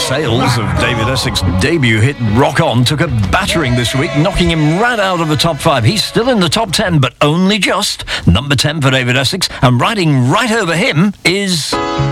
Sales of David Essex's debut hit Rock On took a battering this week, knocking him right out of the top 5. He's still in the top 10, but only just. Number 10 for David Essex, and riding right over him is...